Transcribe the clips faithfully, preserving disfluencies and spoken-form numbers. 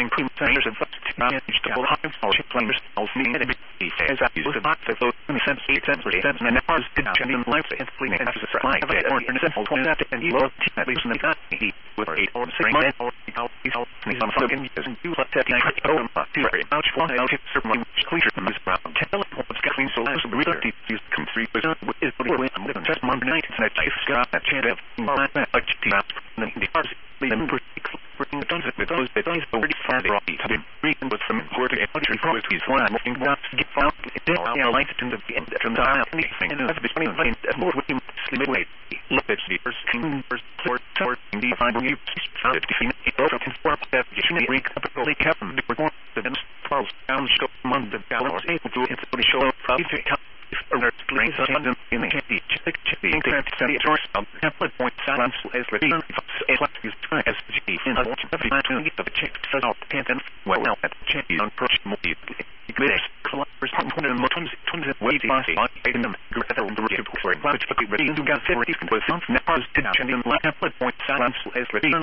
including centers of manage the whole hive or players of me and he says I use the box of those sense eight cents or cents and that was did not in life and fleeing as a supply of it or in a simple point that and you love at least in the got he with eight or six months or how he helped me some fucking years and you let that I oh my to very much for I get certainly clear from this brown teleports getting so as the reader use come three percent with is the way I'm just Monday night and I just got that chance of my like the the cars them bring the tons of those that is already far right to be reason with some important energy for his one looking down to get found it all light in the end from the anything and have been playing more with him slim away look at the first king first for for the find you found it it also can form that you should break up the cap the report the falls down scope among the gallows able to it to show up if it if other planes are in the candy check check the internet study source of template point silence as return as as G in a every to get the check so out and well now at check on approach more this collapse one of the tons tons of weight bossy in them greater on the rip for which the ready to get very with some now to change in template point silence as return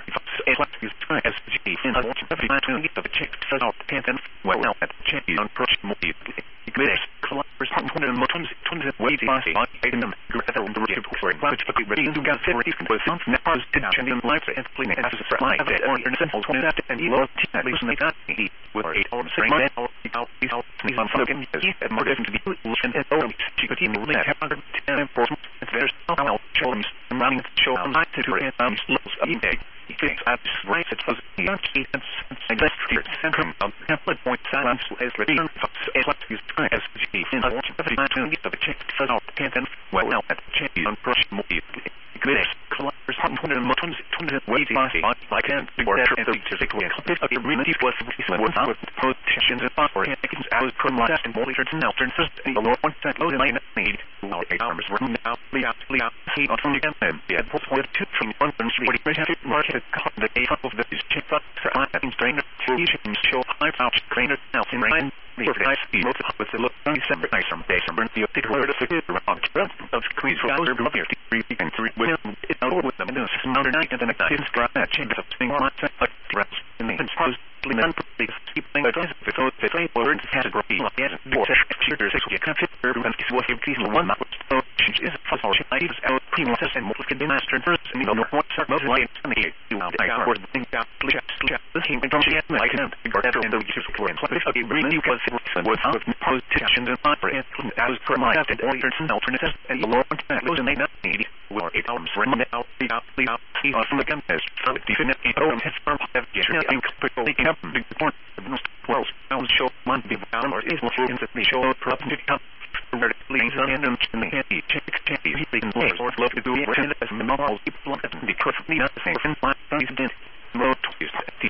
as G in a every to get the check so out and well now at check on approach more this collapse one of the tons tons of weight bossy in them greater on the rip for which the ready to get very with some now to change in life and cleaning as a supply of it or in a simple point that and you at least make that he with eight or six months or out these out these on fucking and more different to be and oh she could even link have under ten enforcement there's how show them running show on night to and um slows up day he thinks that's right it was not he and that's the center of template point silence as return as what is as G in a every time to get the check so out and well now at check on approach more this collapse one of the tons tons of weight bossy I can't figure out and to take away a agreement was was out with positions and power and I was from last and more later to now turn first the lower one that load line need our arms were now lee out lee out see on from again and yeah point two from one point three market the eight of the check up for I think trainer to show high out trainer now in rain I see most of the look December nice some day some the word of the around of squeeze for other here three and three with it out with them and this another night and then I didn't start that change of thing on like rest in the supposedly non keeping the dress the code the same word category like that or shooter six you can't fit and is what you please one that so she is puzzle she is out primo and most can be mastered first and you know what most like me you know I got the thing down please this thing don't you I can't figure that and the use for and but if I agree you was without positions and operations as per my alternatives and the Lord that was in a need will eight arms run out the out the out see on from the campus so it's definitely oh has from have you think quickly up the point of most worlds now show one be down or is for in the show property come leads on and in the handy check check he can or love to do it as the normal people because me nothing from my